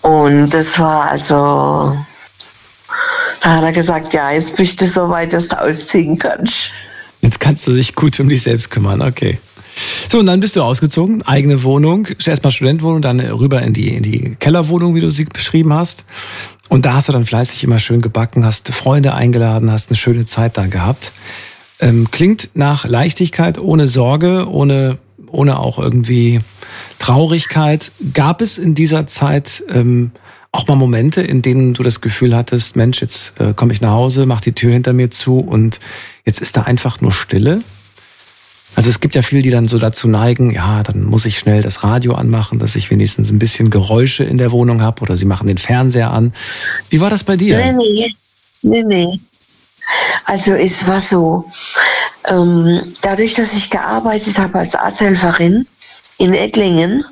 Und das war also, da hat er gesagt, ja, jetzt bist du so weit, dass du ausziehen kannst. Jetzt kannst du dich gut um dich selbst kümmern, okay. So, und dann bist du ausgezogen, eigene Wohnung, erstmal Studentenwohnung, dann rüber in die Kellerwohnung, wie du sie beschrieben hast. Und da hast du dann fleißig immer schön gebacken, hast Freunde eingeladen, hast eine schöne Zeit da gehabt. Klingt nach Leichtigkeit, ohne Sorge, ohne auch irgendwie Traurigkeit. Gab es in dieser Zeit auch mal Momente, in denen du das Gefühl hattest, Mensch, jetzt komme ich nach Hause, mach die Tür hinter mir zu und jetzt ist da einfach nur Stille? Also es gibt ja viele, die dann so dazu neigen, ja, dann muss ich schnell das Radio anmachen, dass ich wenigstens ein bisschen Geräusche in der Wohnung habe, oder sie machen den Fernseher an. Wie war das bei dir? Nee. Also es war so, dadurch, dass ich gearbeitet habe als Arzthelferin in Ettlingen,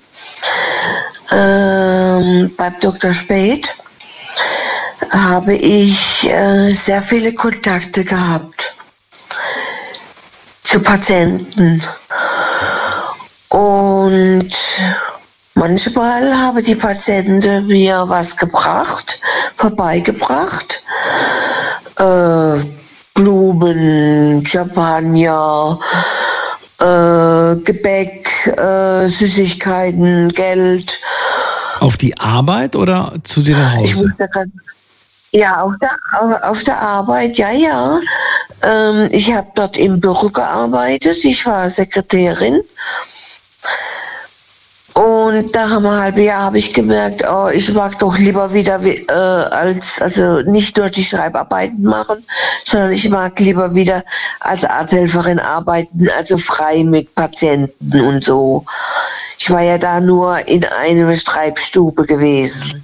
beim Dr. Speth, habe ich sehr viele Kontakte gehabt zu Patienten. Und manchmal haben die Patienten mir was vorbeigebracht. Blumen, Champagner, Gebäck, Süßigkeiten, Geld. Auf die Arbeit oder zu dir nach Hause? Ja, auf der Arbeit, ja. Ich habe dort im Büro gearbeitet, ich war Sekretärin. Und nach einem halben Jahr habe ich gemerkt, ich mag doch lieber wieder also nicht nur die Schreibarbeiten machen, sondern ich mag lieber wieder als Arzthelferin arbeiten, also frei mit Patienten und so. Ich war ja da nur in einer Schreibstube gewesen.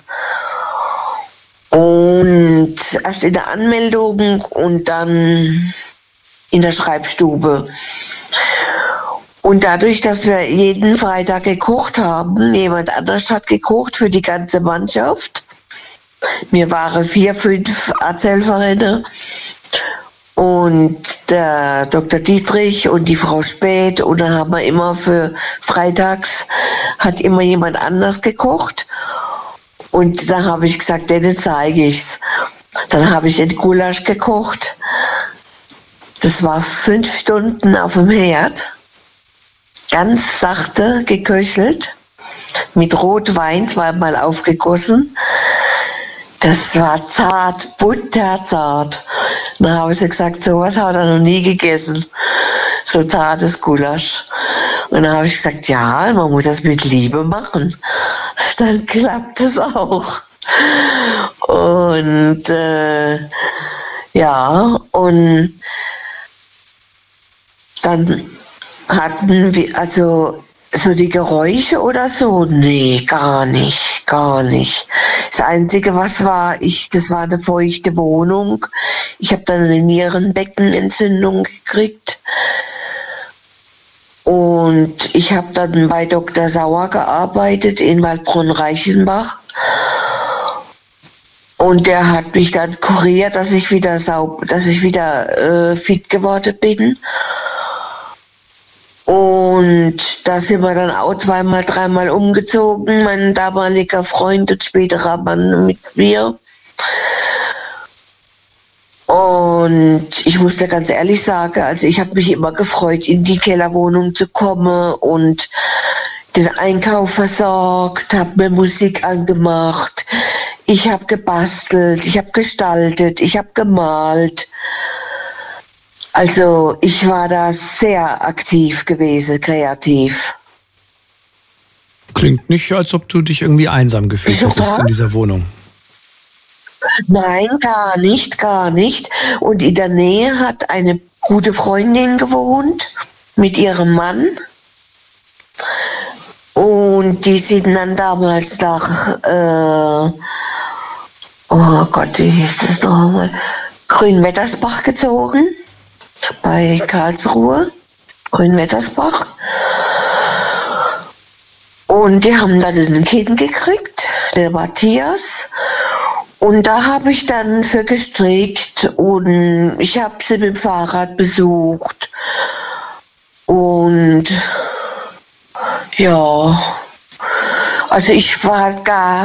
Und erst in der Anmeldung und dann in der Schreibstube. Und dadurch, dass wir jeden Freitag gekocht haben, jemand anders hat gekocht für die ganze Mannschaft. Wir waren 4, 5 Arzthelferinnen und der Dr. Dietrich und die Frau Speth. Und dann haben wir immer für freitags, hat immer jemand anders gekocht. Und dann habe ich gesagt, denen zeige ich's. Dann habe ich den Gulasch gekocht. Das war 5 Stunden auf dem Herd. Ganz sachte geköchelt, mit Rotwein zweimal aufgegossen. Das war zart, butterzart. Dann habe ich gesagt, so was hat er noch nie gegessen. So zartes Gulasch. Und dann habe ich gesagt, ja, man muss das mit Liebe machen. Dann klappt es auch. Und und dann hatten wir also so die Geräusche oder so? Nee, gar nicht. Das Einzige, was war, das war eine feuchte Wohnung. Ich habe dann eine Nierenbeckenentzündung gekriegt. Und ich habe dann bei Dr. Sauer gearbeitet in Waldbrunn-Reichenbach. Und der hat mich dann kuriert, dass ich wieder fit geworden bin. Und da sind wir dann auch 2-mal, 3-mal umgezogen, mein damaliger Freund und späterer Mann mit mir. Und ich muss dir ganz ehrlich sagen, also ich habe mich immer gefreut, in die Kellerwohnung zu kommen und den Einkauf versorgt, habe mir Musik angemacht, ich habe gebastelt, ich habe gestaltet, ich habe gemalt. Also ich war da sehr aktiv gewesen, kreativ. Klingt nicht, als ob du dich irgendwie einsam gefühlt hättest in dieser Wohnung. Nein, gar nicht. Und in der Nähe hat eine gute Freundin gewohnt mit ihrem Mann. Und die sind dann damals nach, wie hieß das nochmal, Grünwettersbach gezogen. Bei Karlsruhe, Grünwettersbach. Und die haben dann ein Kind gekriegt, der Matthias. Und da habe ich dann für gestrickt und ich habe sie mit dem Fahrrad besucht. Und ja, also ich war gar